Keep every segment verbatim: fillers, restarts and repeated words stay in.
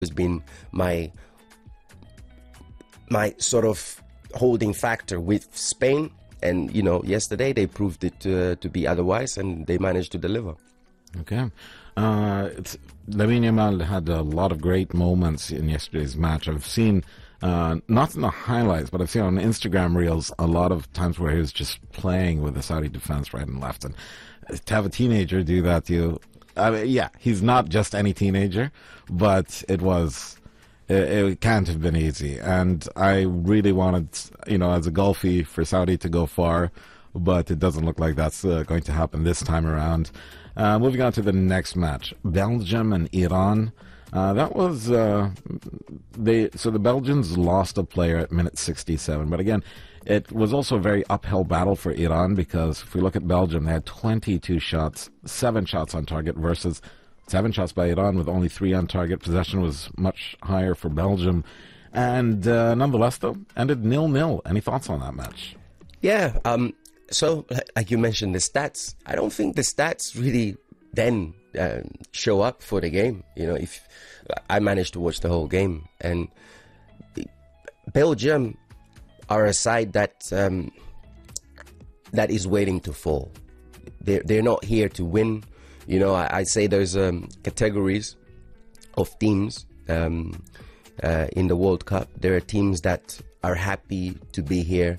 has been my my sort of holding factor with Spain. And, you know, yesterday they proved it uh, to be otherwise, and they managed to deliver. Okay. Uh, it's, Lamine Yamal had a lot of great moments in yesterday's match. I've seen, uh, not in the highlights, but I've seen on Instagram Reels a lot of times where he was just playing with the Saudi defense right and left. And to have a teenager do that to you, I mean, yeah, he's not just any teenager, but it was... It can't have been easy, and I really wanted, you know, as a Gulfie, for Saudi to go far, but it doesn't look like that's uh, going to happen this time around. Uh, moving on to the next match, Belgium and Iran. Uh, that was uh, they. So the Belgians lost a player at minute sixty-seven, but again, it was also a very uphill battle for Iran, because if we look at Belgium, they had twenty-two shots, seven shots on target versus Seven shots by Iran with only three on target. Possession was much higher for Belgium. And uh, nonetheless, though, ended nil-nil. Any thoughts on that match? Yeah. Um, so, like you mentioned, the stats. I don't think the stats really then uh, show up for the game. You know, if I managed to watch the whole game. And Belgium are a side that um, that is waiting to fall. They're, they're not here to win. You know, I, I say there's um, categories of teams um, uh, in the World Cup. There are teams that are happy to be here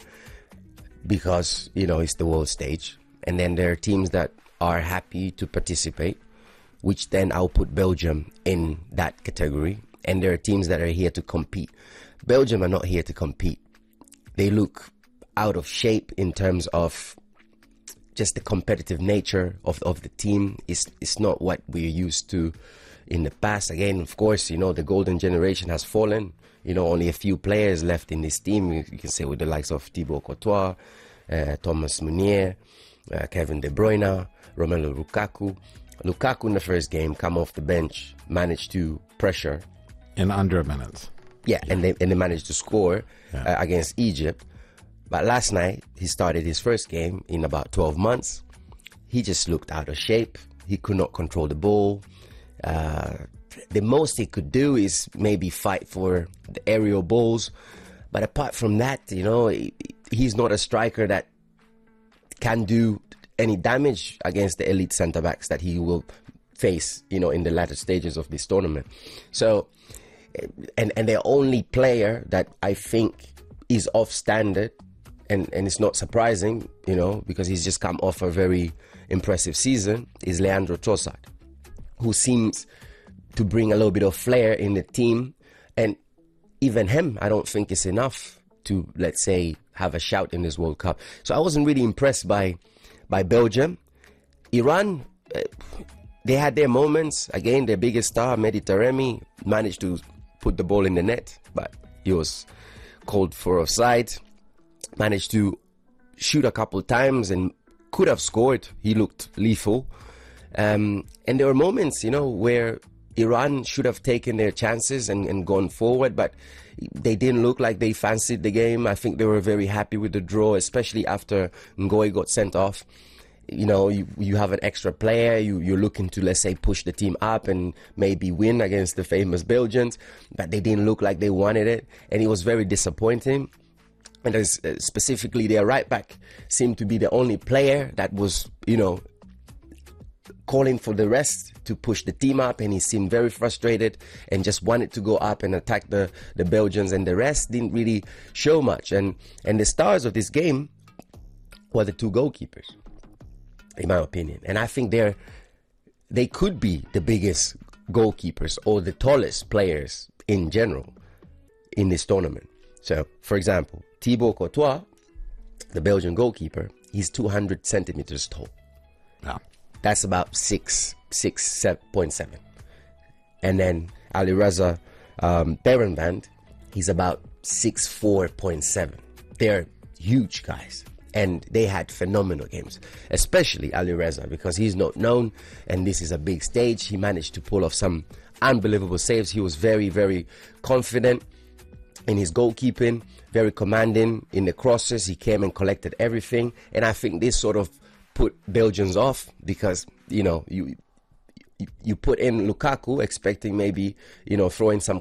because, you know, it's the world stage. And then there are teams that are happy to participate, which then I'll put Belgium in that category. And there are teams that are here to compete. Belgium are not here to compete. They look out of shape in terms of just the competitive nature of of the team. Is it's not what we're used to in the past. Again, of course, you know, the golden generation has fallen. You know, only a few players left in this team. You, you can say with the likes of Thibaut Courtois, uh, Thomas Meunier, uh, Kevin De Bruyne, Romelu Lukaku. Lukaku in the first game, come off the bench, managed to pressure in under a minute. Yeah, yeah. and they and they managed to score yeah. uh, against Egypt. But last night, he started his first game in about twelve months. He just looked out of shape. He could not control the ball. Uh, the most he could do is maybe fight for the aerial balls. But apart from that, you know, he, he's not a striker that can do any damage against the elite centre-backs that he will face, you know, in the latter stages of this tournament. So, and, and the only player that I think is off standard, And, and it's not surprising, you know, because he's just come off a very impressive season, is Leandro Trossard, who seems to bring a little bit of flair in the team. And even him, I don't think is enough to, let's say, have a shout in this World Cup. So I wasn't really impressed by, by Belgium. Iran, uh, they had their moments. Again, their biggest star, Mehdi Taremi, managed to put the ball in the net, but he was called for offside. Managed to shoot a couple of times and could have scored. He looked lethal. Um, and there were moments, you know, where Iran should have taken their chances and, and gone forward, but they didn't look like they fancied the game. I think they were very happy with the draw, especially after Ngoy got sent off. You know, you, you have an extra player, you, you're looking to, let's say, push the team up and maybe win against the famous Belgians, but they didn't look like they wanted it, and it was very disappointing. And uh, specifically, their right back seemed to be the only player that was, you know, calling for the rest to push the team up, and he seemed very frustrated and just wanted to go up and attack the, the Belgians, and the rest didn't really show much. And, and the stars of this game were the two goalkeepers, in my opinion. And I think they're, they could be the biggest goalkeepers or the tallest players in general in this tournament. So, for example, Thibaut Courtois, the Belgian goalkeeper, he's two hundred centimeters tall. Yeah. That's about six, six point seven. And then Ali Reza um, Berenband, he's about six four point seven. They're huge guys. And they had phenomenal games, especially Ali Reza, because he's not known, and this is a big stage. He managed to pull off some unbelievable saves. He was very, very confident in his goalkeeping, very commanding in the crosses. He came and collected everything, and I think this sort of put Belgians off, because, you know, you you, you put in Lukaku expecting maybe, you know, throwing some